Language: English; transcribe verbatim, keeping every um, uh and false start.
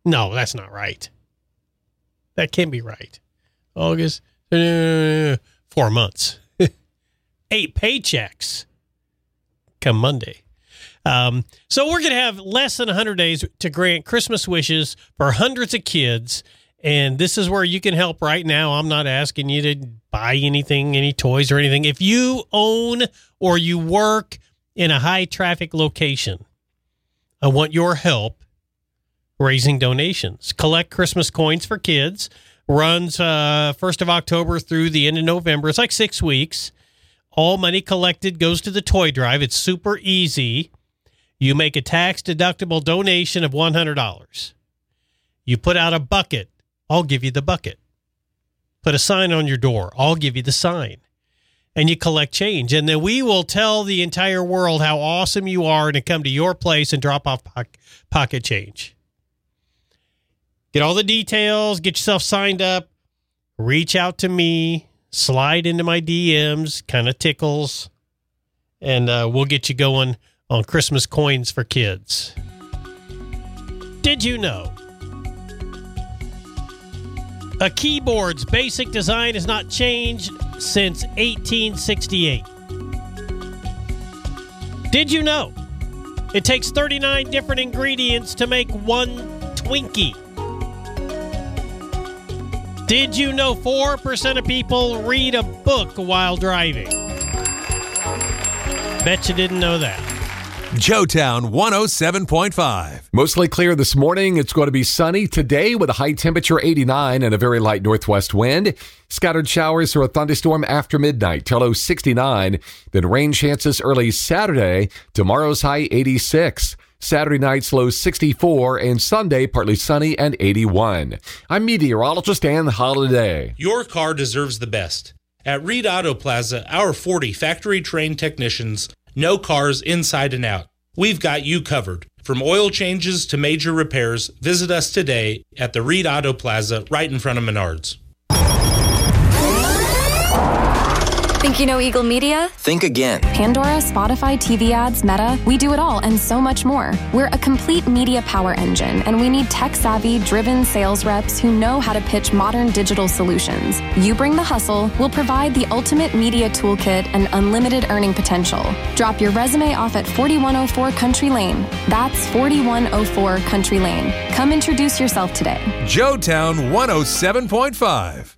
No, that's not right. That can't be right. August, uh, four months. Eight paychecks come Monday. Um, so we're going to have less than one hundred days to grant Christmas wishes for hundreds of kids. And this is where you can help right now. I'm not asking you to buy anything, any toys or anything. If you own or you work in a high traffic location, I want your help raising donations. Collect Christmas coins for kids. Runs uh, first of October through the end of November. It's like six weeks. All money collected goes to the toy drive. It's super easy. You make a tax-deductible donation of one hundred dollars. You put out a bucket. I'll give you the bucket. Put a sign on your door. I'll give you the sign. And you collect change. And then we will tell the entire world how awesome you are to come to your place and drop off po- pocket change. Get all the details. Get yourself signed up. Reach out to me. Slide into my D Ms. Kind of tickles. And uh, we'll get you going on Christmas coins for kids. Did you know a keyboard's basic design has not changed since eighteen sixty-eight? Did you know it takes thirty-nine different ingredients to make one Twinkie? Did you know four percent of people read a book while driving? Bet you didn't know that. Joetown one oh seven point five. Mostly clear this morning. It's going to be sunny today with a high temperature eighty-nine and a very light northwest wind. Scattered showers or a thunderstorm after midnight till low sixty-nine. Then rain chances early Saturday. Tomorrow's high eighty-six. Saturday night's low sixty-four, and Sunday partly sunny and eighty-one. I'm meteorologist Ann Holiday. Your car deserves the best. At Reed Auto Plaza, our forty factory-trained technicians know cars inside and out. We've got you covered. From oil changes to major repairs, visit us today at the Reed Auto Plaza right in front of Menards. Think you know Eagle Media? Think again. Pandora, Spotify, T V ads, Meta. We do it all and so much more. We're a complete media power engine, and we need tech-savvy, driven sales reps who know how to pitch modern digital solutions. You bring the hustle, we'll provide the ultimate media toolkit and unlimited earning potential. Drop your resume off at forty-one oh four Country Lane. That's forty-one oh four Country Lane. Come introduce yourself today. Joetown one oh seven point five.